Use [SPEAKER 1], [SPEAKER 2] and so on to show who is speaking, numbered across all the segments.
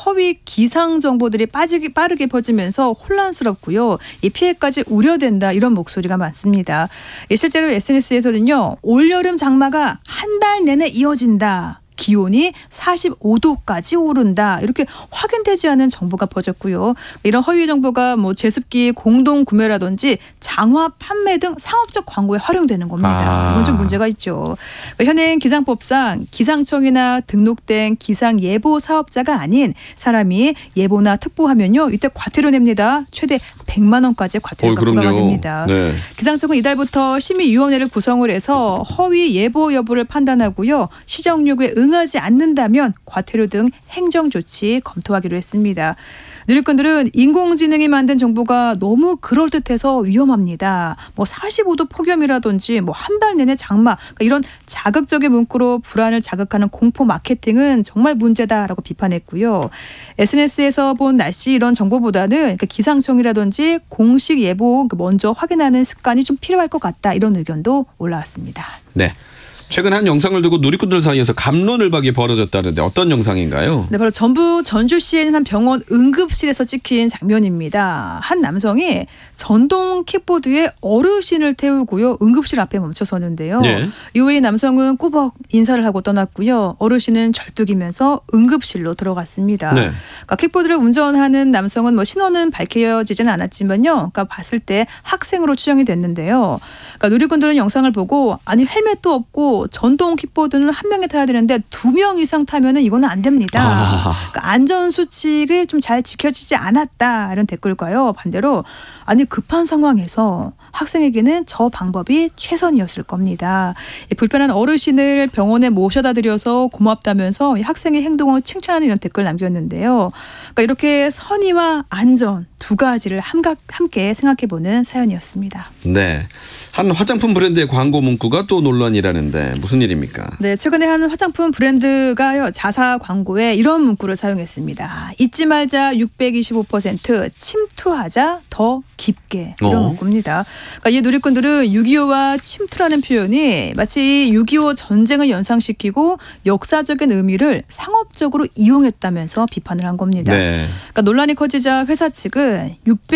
[SPEAKER 1] 허위 기상 정보들이 빠르게 퍼지면서 혼란스럽고요. 이 피해까지 우려된다 이런 목소리가 많습니다. 실제로 SNS에서는요. 올여름 장마가 한 달 내내 이어진다. 기온이 45도까지 오른다. 이렇게 확인되지 않은 정보가 퍼졌고요. 이런 허위 정보가 제습기 공동 구매라든지 장화 판매 등 상업적 광고에 활용되는 겁니다. 이건 좀 문제가 있죠. 현행 기상법상 기상청이나 등록된 기상 예보 사업자가 아닌 사람이 예보나 특보하면요. 이때 과태료 냅니다. 최대 100만 원까지 과태료가 부과가 됩니다.
[SPEAKER 2] 네.
[SPEAKER 1] 기상청은 이달부터 심의위원회를 구성을 해서 허위 예보 여부를 판단하고요. 시정 요구에 응하지 않는다면 과태료 등 행정조치 검토하기로 했습니다. 누리꾼들은 인공지능이 만든 정보가 너무 그럴듯해서 위험합니다. 45도 폭염이라든지 한 달 내내 장마 이런 자극적인 문구로 불안을 자극하는 공포 마케팅은 정말 문제다라고 비판했고요. SNS에서 본 날씨 이런 정보보다는 기상청이라든지 공식 예보 먼저 확인하는 습관이 좀 필요할 것 같다 이런 의견도 올라왔습니다.
[SPEAKER 2] 네. 최근 한 영상을 두고 누리꾼들 사이에서 갑론을박이 벌어졌다는데 어떤 영상인가요?
[SPEAKER 1] 네, 바로 전북 전주시에 있는 한 병원 응급실에서 찍힌 장면입니다. 한 남성이 전동 킥보드에 어르신을 태우고요. 응급실 앞에 멈춰서는데요.
[SPEAKER 2] 네.
[SPEAKER 1] 이후에 남성은 꾸벅 인사를 하고 떠났고요. 어르신은 절뚝이면서 응급실로 들어갔습니다.
[SPEAKER 2] 네.
[SPEAKER 1] 그러니까 킥보드를 운전하는 남성은 신원은 밝혀지지는 않았지만요. 그러니까 봤을 때 학생으로 추정이 됐는데요. 그러니까 누리꾼들은 영상을 보고 아니 헬멧도 없고 전동 킥보드는 한 명이 타야 되는데 2명 이상 타면은 이거는 안 됩니다. 그러니까 안전 수칙을 좀 잘 지켜지지 않았다 이런 댓글과요. 반대로 아니 급한 상황에서 학생에게는 저 방법이 최선이었을 겁니다. 불편한 어르신을 병원에 모셔다 드려서 고맙다면서 학생의 행동을 칭찬하는 이런 댓글 남겼는데요. 그러니까 이렇게 선의와 안전 두 가지를 함께 생각해보는 사연이었습니다.
[SPEAKER 2] 네. 한 화장품 브랜드의 광고 문구가 또 논란이라는데 무슨 일입니까?
[SPEAKER 1] 네, 최근에 한 화장품 브랜드가요. 자사 광고에 이런 문구를 사용했습니다. 잊지 말자 625% 침투하자 더 깊게 이런 문구입니다. 그러니까 이 누리꾼들은 6.25와 침투라는 표현이 마치 6.25 전쟁을 연상시키고 역사적인 의미를 상업적으로 이용했다면서 비판을 한 겁니다.
[SPEAKER 2] 네.
[SPEAKER 1] 그러니까 논란이 커지자 회사 측은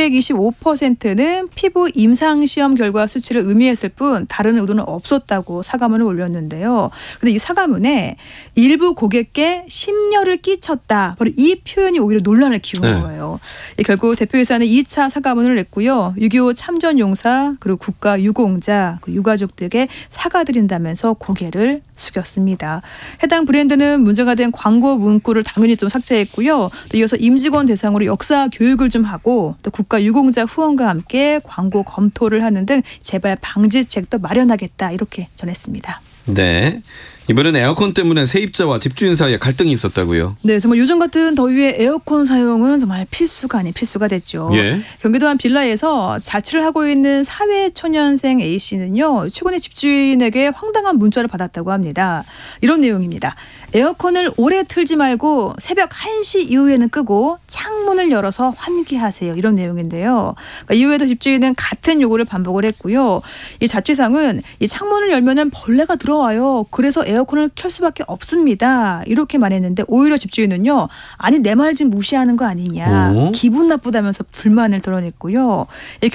[SPEAKER 1] 625%는 피부 임상시험 결과 수치를 의미했을 뿐 다른 의도는 없었다고 사과문을 올렸는데요. 그런데 이 사과문에 일부 고객께 심려를 끼쳤다. 바로 이 표현이 오히려 논란을 키운 거예요. 결국 대표이사는 2차 사과문을 냈고요. 6.25 참전용사 그리고 국가 유공자 유가족들에게 사과드린다면서 고개를 숙였습니다. 해당 브랜드는 문제가 된 광고 문구를 당연히 좀 삭제했고요. 또 이어서 임직원 대상으로 역사 교육을 좀 하고 또 국가 유공자 후원과 함께 광고 검토를 하는 등 재발 방지책도 마련하겠다 이렇게 전했습니다.
[SPEAKER 2] 네. 이번엔 에어컨 때문에 세입자와 집주인 사이에 갈등이 있었다고요?
[SPEAKER 1] 네, 정말 요즘 같은 더위에 에어컨 사용은 정말 필수가 아닌 필수가 됐죠.
[SPEAKER 2] 예.
[SPEAKER 1] 경기도 한 빌라에서 자취를 하고 있는 사회초년생 A씨는요. 최근에 집주인에게 황당한 문자를 받았다고 합니다. 이런 내용입니다. 에어컨을 오래 틀지 말고 새벽 1시 이후에는 끄고 창문을 열어서 환기하세요. 이런 내용인데요. 그러니까 이후에도 집주인은 같은 요구를 반복을 했고요. 이 자취상은 이 창문을 열면은 벌레가 들어와요. 그래서 에어컨을 켤 수밖에 없습니다. 이렇게 말했는데 오히려 집주인은요. 아니 내 말 좀 무시하는 거 아니냐. 기분 나쁘다면서 불만을 드러냈고요.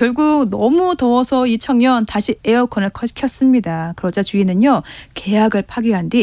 [SPEAKER 1] 결국 너무 더워서 이 청년 다시 에어컨을 켰습니다. 그러자 주인은요. 계약을 파기한 뒤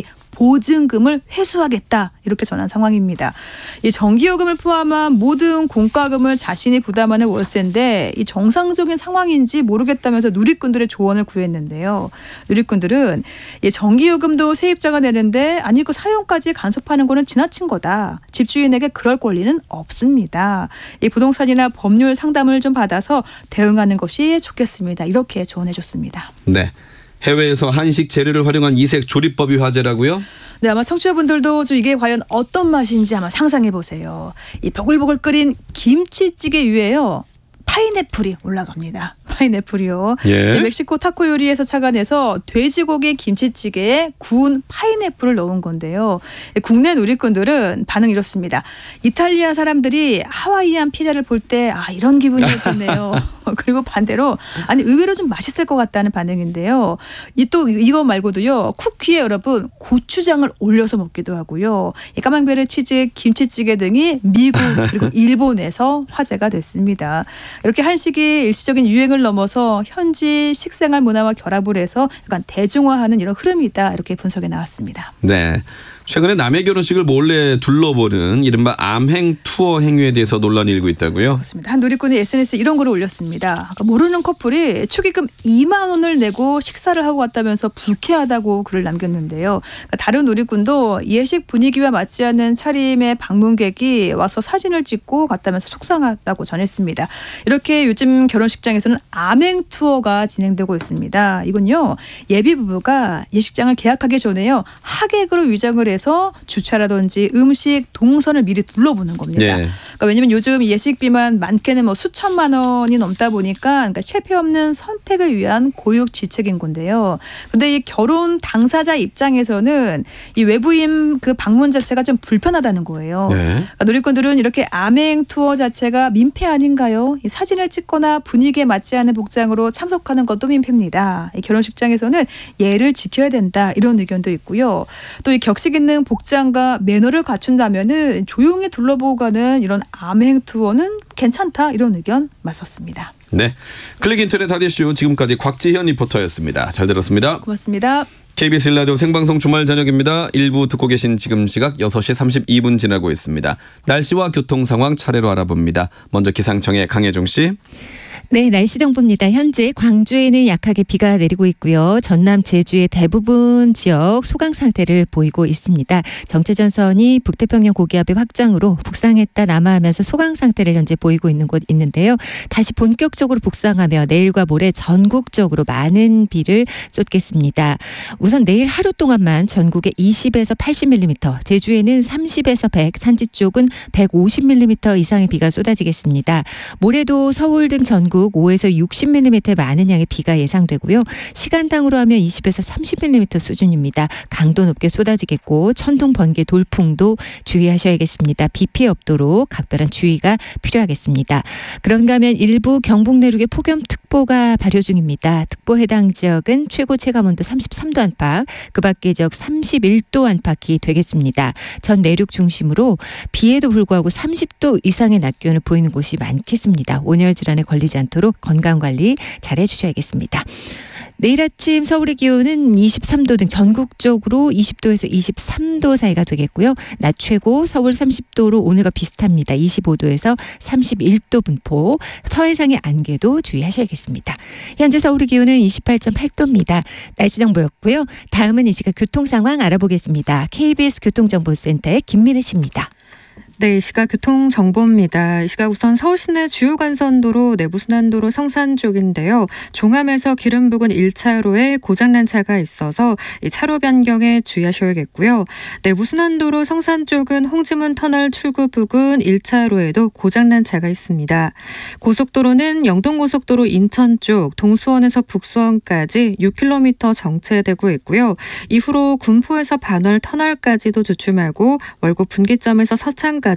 [SPEAKER 1] 보증금을 회수하겠다 이렇게 전한 상황입니다. 이 전기요금을 포함한 모든 공과금을 자신이 부담하는 월세인데 이 정상적인 상황인지 모르겠다면서 누리꾼들의 조언을 구했는데요. 누리꾼들은 이 전기요금도 세입자가 내는데 아니 그 사용까지 간섭하는 거는 지나친 거다. 집주인에게 그럴 권리는 없습니다. 이 부동산이나 법률 상담을 좀 받아서 대응하는 것이 좋겠습니다. 이렇게 조언해 줬습니다.
[SPEAKER 2] 네. 해외에서 한식 재료를 활용한 이색 조리법이 화제라고요?
[SPEAKER 1] 네, 아마 청취자분들도 좀 이게 과연 어떤 맛인지 아마 상상해 보세요. 이 보글보글 끓인 김치찌개 위에요. 파인애플이 올라갑니다. 파인애플이요.
[SPEAKER 2] 예.
[SPEAKER 1] 멕시코 타코 요리에서 착안해서 돼지고기 김치찌개에 구운 파인애플을 넣은 건데요. 국내 누리꾼들은 반응이 이렇습니다. 이탈리아 사람들이 하와이안 피자를 볼 때 이런 기분이었겠네요. 그리고 반대로 아니 의외로 좀 맛있을 것 같다는 반응인데요. 또 이거 말고도요. 쿠키에 여러분 고추장을 올려서 먹기도 하고요. 까망베르 치즈 김치찌개 등이 미국 그리고 일본에서 화제가 됐습니다. 이렇게 한식이 일시적인 유행을 넘어서 현지 식생활 문화와 결합을 해서 약간 대중화하는 이런 흐름이다. 이렇게 분석에 나왔습니다.
[SPEAKER 2] 네. 최근에 남의 결혼식을 몰래 둘러보는 이른바 암행 투어 행위에 대해서 논란이 일고 있다고요?
[SPEAKER 1] 그렇습니다. 한 누리꾼이 SNS에 이런 글을 올렸습니다. 모르는 커플이 축의금 2만 원을 내고 식사를 하고 왔다면서 불쾌하다고 글을 남겼는데요. 다른 누리꾼도 예식 분위기와 맞지 않는 차림의 방문객이 와서 사진을 찍고 갔다면서 속상하다고 전했습니다. 이렇게 요즘 결혼식장에서는 암행 투어가 진행되고 있습니다. 이건요. 예비 부부가 예식장을 계약하기 전에요. 하객으로 위장을 해서 주차라든지 음식, 동선을 미리 둘러보는 겁니다.
[SPEAKER 2] 네.
[SPEAKER 1] 그러니까 왜냐하면 요즘 예식비만 많게는 수천만 원이 넘다 보니까 실패 없는 선택을 위한 고육지책인 건데요. 그런데 이 결혼 당사자 입장에서는 이 외부인 그 방문 자체가 좀 불편하다는 거예요.
[SPEAKER 2] 네.
[SPEAKER 1] 그러니까 누리꾼들은 이렇게 암행 투어 자체가 민폐 아닌가요? 이 사진을 찍거나 분위기에 맞지 않는 복장으로 참석하는 것도 민폐입니다. 이 결혼식장에서는 예를 지켜야 된다 이런 의견도 있고요. 또 이 격식 있는 복장과 매너를 갖춘다면은 조용히 둘러보고 가는 이런 암행 투어는 괜찮다 이런 의견 맞섰습니다.
[SPEAKER 2] 네. 클릭 인터넷 하디슈 지금까지 곽지현 리포터였습니다. 잘 들었습니다.
[SPEAKER 1] 고맙습니다.
[SPEAKER 2] KBS 라디오 생방송 주말 저녁입니다. 1부 듣고 계신 지금 시각 6시 32분 지나고 있습니다. 날씨와 교통 상황 차례로 알아봅니다. 먼저 기상청의 강혜종 씨.
[SPEAKER 3] 네, 날씨 정보입니다. 현재 광주에는 약하게 비가 내리고 있고요. 전남 제주의 대부분 지역 소강 상태를 보이고 있습니다. 정체전선이 북태평양 고기압의 확장으로 북상했다 남하하면서 소강 상태를 현재 보이고 있는 곳 있는데요. 다시 본격적으로 북상하며 내일과 모레 전국적으로 많은 비를 쏟겠습니다. 우선 내일 하루 동안만 전국에 20에서 80mm, 제주에는 30에서 100, 산지 쪽은 150mm 이상의 비가 쏟아지겠습니다. 모레도 서울 등 전국 5에서 60mm의 많은 양의 비가 예상되고요. 시간당으로 하면 20에서 30mm 수준입니다. 강도 높게 쏟아지겠고 천둥, 번개, 돌풍도 주의하셔야겠습니다. 비 피해 없도록 각별한 주의가 필요하겠습니다. 그런가 하면 일부 경북 내륙에 폭염특보가 발효 중입니다. 특보 해당 지역은 최고 체감온도 33도 안팎, 그 밖의 지역 31도 안팎이 되겠습니다. 전 내륙 중심으로 비에도 불구하고 30도 이상의 낮 기온을 보이는 곳이 많겠습니다. 온열 질환에 걸리지 않도록 건강관리 잘 해주셔야겠습니다. 내일 아침 서울의 기온은 23도 등 전국적으로 20도에서 23도 사이가 되겠고요. 낮 최고 서울 30도로 오늘과 비슷합니다. 25도에서 31도 분포. 서해상의 안개도 주의하셔야겠습니다. 현재 서울의 기온은 28.8도입니다. 날씨 정보였고요. 다음은 이 시각 교통 상황 알아보겠습니다. KBS 교통정보센터의 김미래 씨입니다.
[SPEAKER 4] 네, 이 시각 교통정보입니다. 이 시각 우선 서울 시내 주요 간선도로 내부순환도로 성산 쪽인데요. 종암에서 기름 부근 1차로에 고장난 차가 있어서 이 차로 변경에 주의하셔야겠고요. 내부순환도로 성산 쪽은 홍지문 터널 출구 부근 1차로에도 고장난 차가 있습니다. 고속도로는 영동고속도로 인천 쪽 동수원에서 북수원까지 6km 정체되고 있고요. 이후로 군포에서 반월 터널까지도 주춤하고 월곡 분기점에서 서창까지도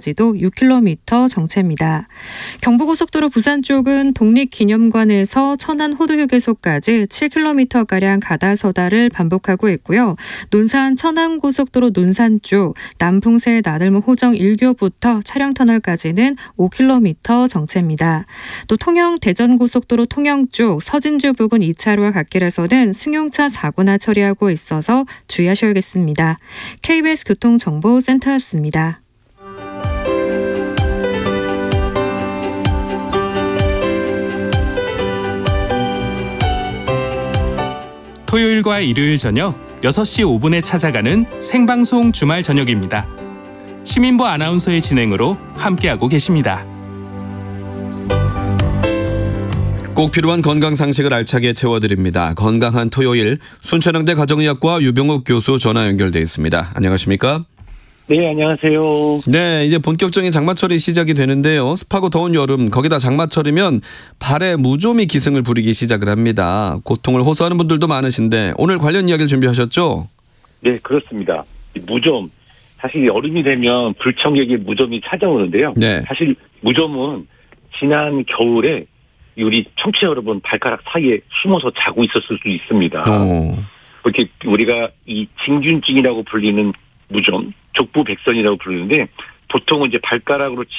[SPEAKER 4] 6km 정체입니다. 경부고속도로 부산 쪽은 독립기념관에서 천안 호두휴게소까지 7km가량 가다서다를 반복하고 있고요. 논산 천안고속도로 논산 쪽 남풍새 나들목 호정 1교부터 차량터널까지는 5km 정체입니다. 또 통영 대전고속도로 통영 쪽 서진주 부근 2차로와 갓길에서는 승용차 사고나 처리하고 있어서 주의하셔야겠습니다. KBS 교통정보센터였습니다.
[SPEAKER 5] 토요일과 일요일 저녁 6시 5분에 찾아가는 생방송 주말 저녁입니다. 시민보 아나운서의 진행으로 함께하고 계십니다.
[SPEAKER 2] 꼭 필요한 건강 상식을 알차게 채워드립니다. 건강한 토요일 순천향대 가정의학과 유병욱 교수 전화 연결돼 있습니다. 안녕하십니까?
[SPEAKER 6] 네, 안녕하세요.
[SPEAKER 2] 네, 이제 본격적인 장마철이 시작이 되는데요. 습하고 더운 여름, 거기다 장마철이면 발에 무좀이 기승을 부리기 시작을 합니다. 고통을 호소하는 분들도 많으신데 오늘 관련 이야기를 준비하셨죠?
[SPEAKER 6] 네, 그렇습니다. 무좀, 사실 여름이 되면 불청객의 무좀이 찾아오는데요.
[SPEAKER 2] 네.
[SPEAKER 6] 사실 무좀은 지난 겨울에 우리 청취자 여러분 발가락 사이에 숨어서 자고 있었을 수 있습니다. 이렇게 우리가 이 징균증이라고 불리는 무좀, 족부백선이라고 부르는데 보통은 이제 발가락으로